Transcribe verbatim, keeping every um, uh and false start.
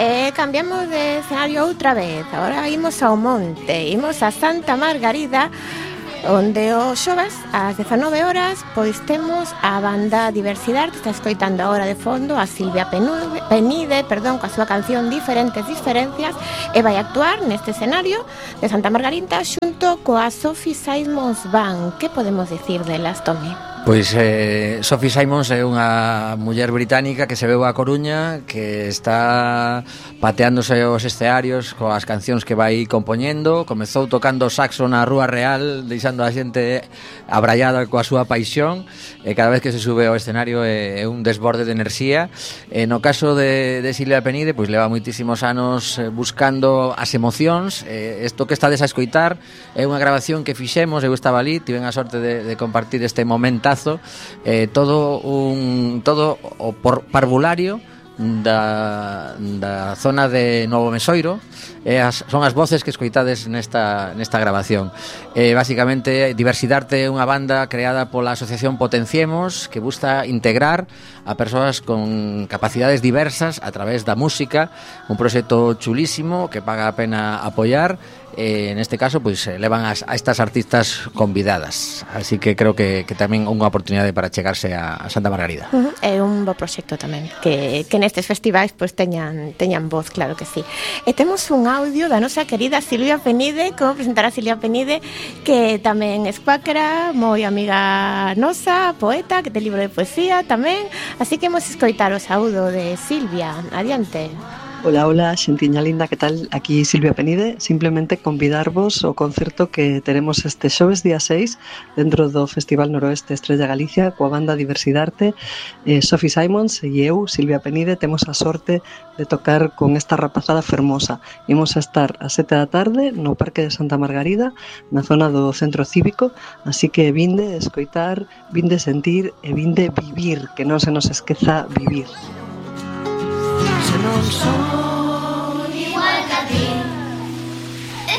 eh, cambiamos de escenario outra vez. Agora imos ao monte, imos a Santa Margarida, onde o xoves ás dezanove horas pois temos a banda Diversidade. Está escoitando agora de fondo a Silvia Penide, Penide perdón, coa súa canción Diferentes Diferencias, e vai actuar neste escenario de Santa Margarida xunto coa Sophie Simons Band. Que podemos dicir delas, Tomi? Pois eh, Sophie Simons é unha muller británica que se veu a Coruña, que está pateándose os escearios coas cancións que vai compoñendo. Comezou tocando saxo na Rúa Real, deixando a xente abraiada coa súa paixón, e cada vez que se sube ao escenario é, é un desborde de enerxía. E no caso de, de Silvia Penide, pois leva moitísimos anos buscando as emocións. E isto que estades a escoitar é unha grabación que fixemos, eu estaba ali, tiven a sorte de, de compartir este momento. Eh, todo un todo o por parvulario da, da zona de Novo Mesoiro, eh, as, son as voces que escoitades nesta, nesta grabación. Eh, basicamente, Diversidade é unha banda creada pola Asociación Potenciemos, que busca integrar a persoas con capacidades diversas a través da música, un proxecto chulísimo que paga a pena apoiar. Eh, neste caso, pois levan as, a estas artistas convidadas, así que creo que, que tamén unha oportunidade para chegarse a, a Santa Margarida. Uh-huh. É un bo proxecto tamén que, que nestes festivais pois teñan, teñan voz, claro que sí. E temos un audio da nosa querida Silvia Penide. Como presentar a Silvia Penide, que tamén é cuáquera, moi amiga nosa, poeta, que ten libro de poesía tamén, así que imos escoitar o saúdo de Silvia. Adiante. Hola, hola, xentiña linda, que tal? Aquí Silvia Penide. Simplemente convidarvos ao concerto que teremos este xoves día seis dentro do Festival Noroeste Estrella Galicia coa banda Diversidade, eh, Sophie Simons e eu, Silvia Penide, temos a sorte de tocar con esta rapazada fermosa. Imos a estar a sete da tarde no Parque de Santa Margarida, na zona do Centro Cívico, así que vinde escoitar, vinde sentir e vinde vivir, que non se nos esqueza vivir. Se non son igual que a ti.